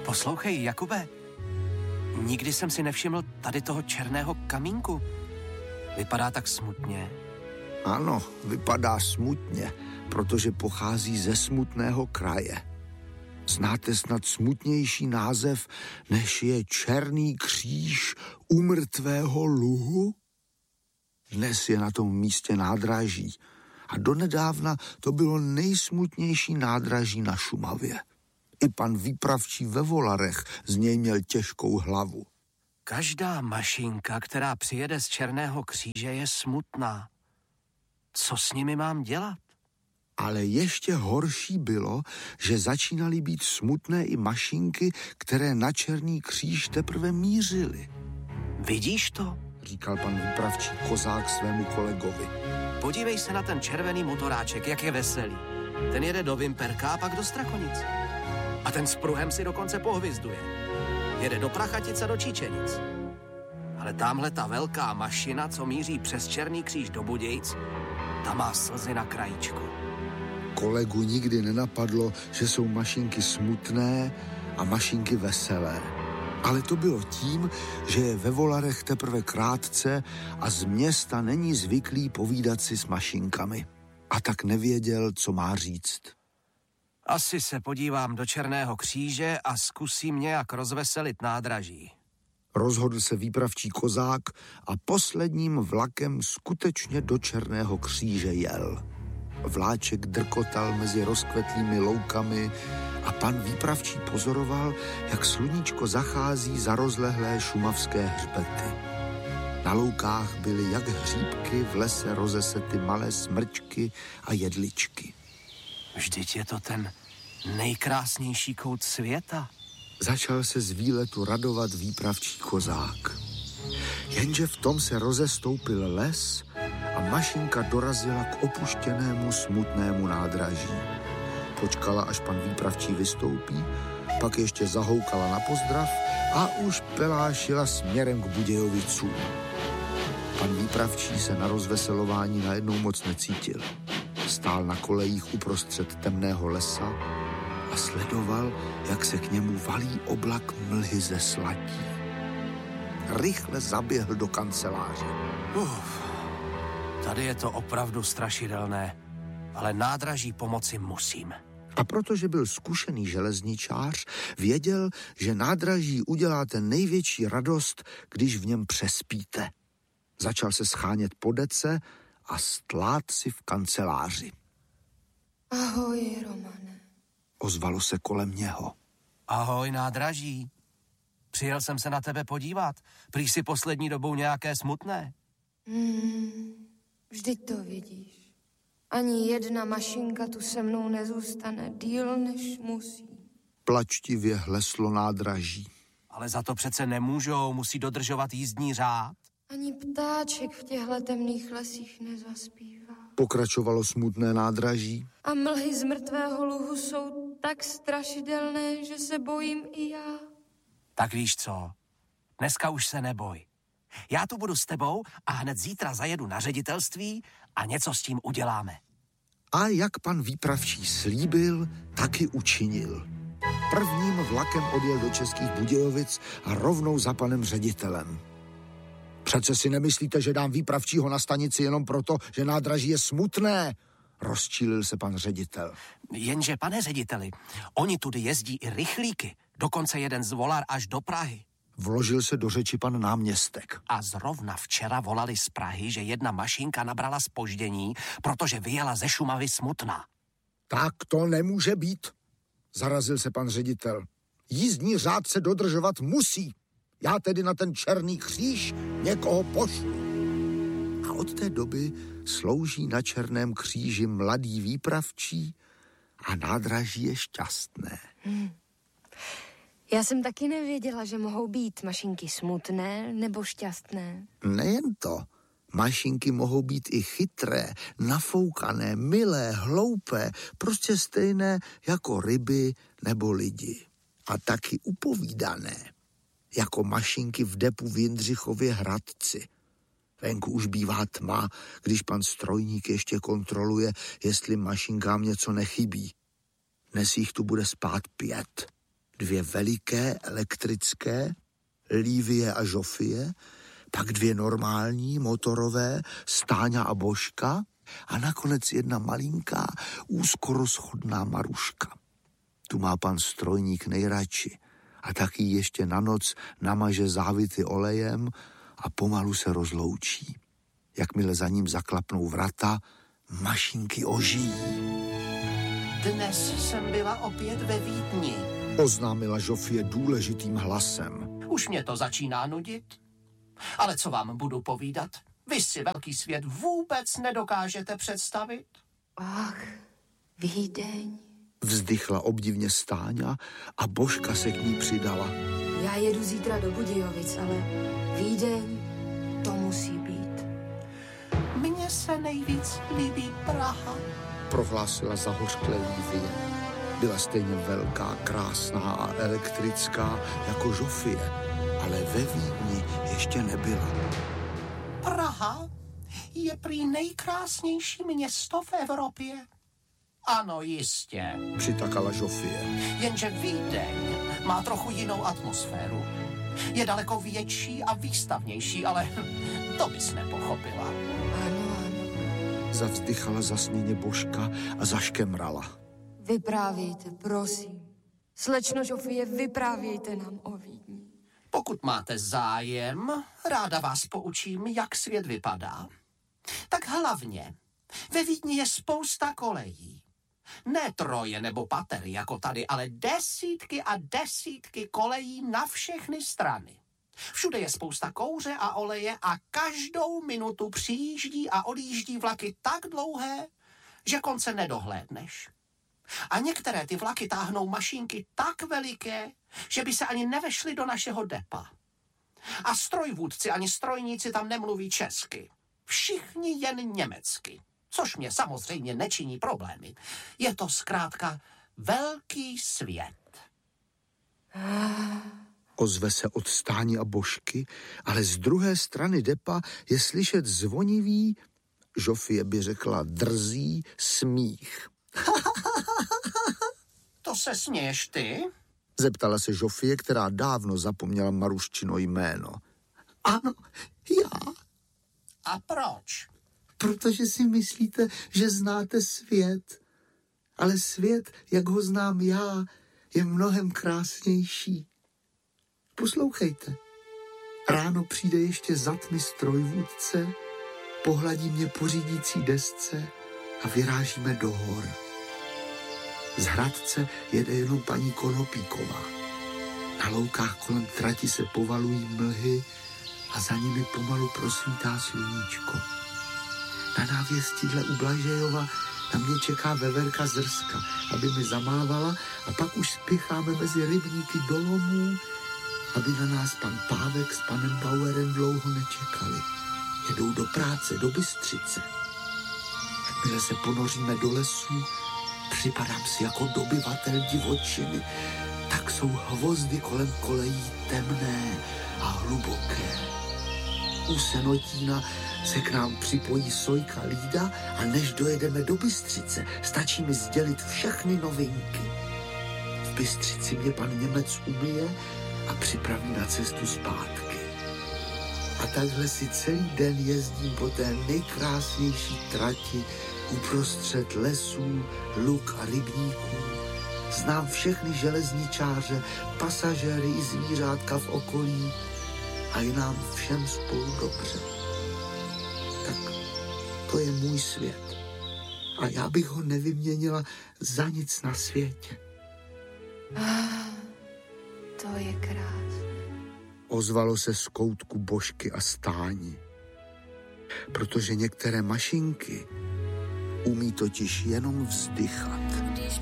Poslouchej, Jakube, nikdy jsem si nevšiml tady toho černého kamínku. Vypadá tak smutně. Ano, vypadá smutně, protože pochází ze smutného kraje. Znáte snad smutnější název, než je Černý kříž u mrtvého luhu? Dnes je na tom místě nádraží a donedávna to bylo nejsmutnější nádraží na Šumavě. I pan výpravčí ve Volarech z něj měl těžkou hlavu. Každá mašinka, která přijede z Černého kříže, je smutná. Co s nimi mám dělat? Ale ještě horší bylo, že začínaly být smutné i mašinky, které na Černý kříž teprve mířily. Vidíš to? Říkal pan výpravčí Kozák svému kolegovi. Podívej se na ten červený motoráček, jak je veselý. Ten jede do Vimperka a pak do Strakonic. A ten s pruhem si dokonce pohvizduje. Jede do Prachatic a do Číčenic. Ale tamhle ta velká mašina, co míří přes Černý kříž do Budějic, ta má slzy na krajíčku. Kolegu nikdy nenapadlo, že jsou mašinky smutné a mašinky veselé. Ale to bylo tím, že je ve Volarech teprve krátce a z města není zvyklý povídat si s mašinkami. A tak nevěděl, co má říct. Asi se podívám do Černého kříže a zkusím nějak rozveselit nádraží. Rozhodl se výpravčí Kozák a posledním vlakem skutečně do Černého kříže jel. Vláček drkotal mezi rozkvetlými loukami a pan výpravčí pozoroval, jak sluníčko zachází za rozlehlé šumavské hřbety. Na loukách byly jak hříbky, v lese rozesety malé smrčky a jedličky. Vždyť je to ten nejkrásnější kout světa. Začal se z výletu radovat výpravčí Kozák. Jenže v tom se rozestoupil les a mašinka dorazila k opuštěnému smutnému nádraží. Počkala, až pan výpravčí vystoupí, pak ještě zahoukala na pozdrav a už pelášila směrem k Budějovicům. Pan výpravčí se na rozveselování najednou moc necítil. Stál na kolejích uprostřed temného lesa a sledoval, jak se k němu valí oblak mlhy ze slatí. Rychle zaběhl do kanceláře. Tady je to opravdu strašidelné, ale nádraží pomoci musím. A protože byl zkušený železničář, věděl, že nádraží uděláte největší radost, když v něm přespíte. Začal se schánět po dece a stlát si v kanceláři. Ahoj, Romane. Ozvalo se kolem něho. Ahoj, nádraží. Přijel jsem se na tebe podívat. Prý si poslední dobou nějaké smutné. Vždyť to vidíš. Ani jedna mašinka tu se mnou nezůstane díl, než musí. Plačtivě hleslo nádraží. Ale za to přece nemůžou, musí dodržovat jízdní řád. Ani ptáček v těchto temných lesích nezaspívá. Pokračovalo smutné nádraží. A mlhy z mrtvého luhu jsou tak strašidelné, že se bojím i já. Tak víš co, dneska už se neboj. Já tu budu s tebou a hned zítra zajedu na ředitelství a něco s tím uděláme. A jak pan výpravčí slíbil, taky učinil. Prvním vlakem odjel do Českých Budějovic a rovnou za panem ředitelem. Přece si nemyslíte, že dám výpravčího na stanici jenom proto, že nádraží je smutné? Rozčílil se pan ředitel. Jenže, pane řediteli, oni tudy jezdí i rychlíky, dokonce jeden z Volar až do Prahy. Vložil se do řeči pan náměstek. A zrovna včera volali z Prahy, že jedna mašinka nabrala zpoždění, protože vyjela ze Šumavy smutná. Tak to nemůže být, zarazil se pan ředitel. Jízdní řád se dodržovat musí. Já tedy na ten Černý kříž někoho pošlu. A od té doby slouží na Černém kříži mladý výpravčí a nádraží je šťastné. Já jsem taky nevěděla, že mohou být mašinky smutné nebo šťastné. Nejen to. Mašinky mohou být i chytré, nafoukané, milé, hloupé, prostě stejné jako ryby nebo lidi. A taky upovídané, jako mašinky v depu v Jindřichově Hradci. Venku už bývá tma, když pan strojník ještě kontroluje, jestli mašinkám něco nechybí. Dnes jich tu bude spát 5. 2 veliké elektrické, Lívie a Žofie, pak 2 normální motorové, Stáňa a Božka a nakonec 1 malinká, úzkorozchodná Maruška. Tu má pan strojník nejradši a taky ještě na noc namaže závity olejem a pomalu se rozloučí. Jakmile za ním zaklapnou vrata, mašinky ožijí. Dnes jsem byla opět ve Vídni, oznámila Žofie důležitým hlasem. Už mě to začíná nudit. Ale co vám budu povídat? Vy si velký svět vůbec nedokážete představit? Ach, Vídeň. Vzdychla obdivně Stáňa a Božka se k ní přidala. Já jedu zítra do Budějovic, ale Vídeň, to musí být. Mně se nejvíc líbí Praha. Prohlásila zahořklé Lívie. Byla stejně velká, krásná a elektrická jako Žofie, ale ve Vídni ještě nebyla. Praha je prý nejkrásnější město v Evropě. Ano, jistě. Přitakala Žofie. Jenže Vídeň má trochu jinou atmosféru. Je daleko větší a výstavnější, ale to bys nepochopila. Ano. Zavzdychala zasněně Božka a zaškemrala. Vyprávějte, prosím. Slečno Žofie, vyprávějte nám o Vídni. Pokud máte zájem, ráda vás poučím, jak svět vypadá. Tak hlavně, ve Vídni je spousta kolejí. Ne 3 nebo 5 jako tady, ale desítky a desítky kolejí na všechny strany. Všude je spousta kouře a oleje a každou minutu přijíždí a odjíždí vlaky tak dlouhé, že konce nedohlédneš. A některé ty vlaky táhnou mašinky tak veliké, že by se ani nevešly do našeho depa. A strojvůdci ani strojníci tam nemluví česky. Všichni jen německy. Což mě samozřejmě nečiní problémy. Je to zkrátka velký svět. Ozve se od Stáni a Božky, ale z druhé strany depa je slyšet zvonivý, Žofie by řekla drzý, smích. To se směješ ty? Zeptala se Žofie, která dávno zapomněla Maruščino jméno. Ano, já. A proč? Protože si myslíte, že znáte svět. Ale svět, jak ho znám já, je mnohem krásnější. Poslouchejte. Ráno přijde ještě za tmy strojvůdce, pohladí mě po řídící desce a vyrážíme do hor. Z Hradce jede jenom paní Konopíková. Na loukách kolem trati se povalují mlhy a za nimi pomalu prosvítá sluníčko. Na návěstidle u Blažejova na mě čeká veverka Zrska, aby mi zamávala a pak už spěcháme mezi rybníky do lomů, aby na nás pan Pávek s panem Bauerem dlouho nečekali. Jedou do práce, do Bystřice. Jakmile se ponoříme do lesů, připadám si jako dobyvatel divočiny. Tak jsou hvozdy kolem kolejí temné a hluboké. U Senotína se k nám připojí Sojka Lída a než dojedeme do Bystřice, stačí mi sdělit všechny novinky. V Bystřici mě pan Němec umyje a připraví na cestu zpátky. A takhle si celý den jezdím po té nejkrásnější trati uprostřed lesů, luk a rybníků. Znám všechny železničáře, pasažéry i zvířátka v okolí a je nám všem spolu dobře. Tak to je můj svět. A já bych ho nevyměnila za nic na světě. To je krásné. Ozvalo se z koutku Božky a Stáni. Protože některé mašinky umí totiž jenom vzdychat.